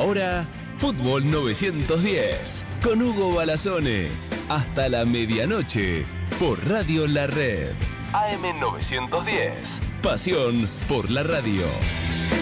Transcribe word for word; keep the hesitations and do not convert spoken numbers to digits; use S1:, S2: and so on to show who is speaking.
S1: ahora, Fútbol novecientos diez, con Hugo Balazone. Hasta la medianoche, por Radio La Red. A M novecientos diez, pasión por la radio.